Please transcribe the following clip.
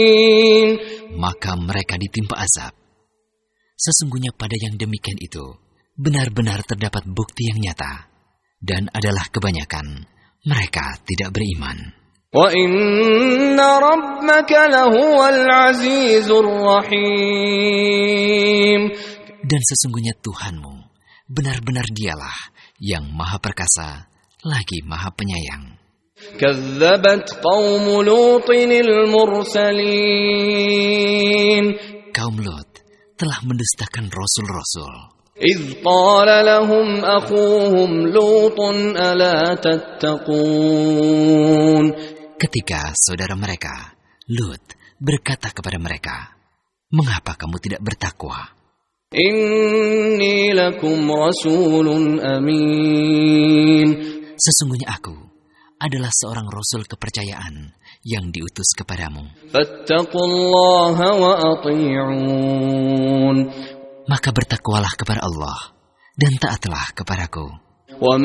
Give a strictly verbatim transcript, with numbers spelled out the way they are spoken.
Maka mereka ditimpa azab. Sesungguhnya pada yang demikian itu benar-benar terdapat bukti yang nyata, dan adalah kebanyakan mereka tidak beriman. Wa inna rabbaka lahuwal azizur rahim. Dan sesungguhnya Tuhanmu benar-benar dialah yang maha perkasa lagi maha penyayang. Kazzabat qaum Lutinil mursalin. Kaum Lut telah mendustakan rasul-rasul. إذ قال لهم أخوهم لوط ألا تتقون. Ketika saudara mereka, Lut, berkata kepada mereka, "Mengapa kamu tidak bertakwa? Inni lakum rasulun amin. Sesungguhnya aku adalah seorang rasul kepercayaan yang diutus kepadamu. Fattaqullaha wa ati'un. Maka bertakwalah kepada Allah dan taatlah kepadaku.